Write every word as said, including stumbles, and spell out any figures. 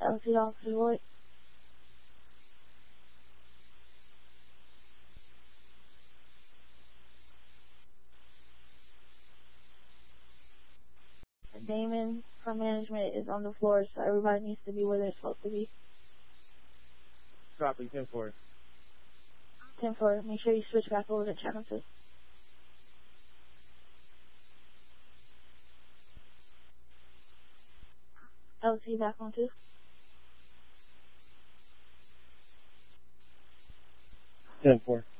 L C Officer Lloyd. Damon from management is on the floor, so everybody needs to be where they're supposed to be. Copy, ten four. ten four, make sure you switch back over to channel two. L C back on two. ten four.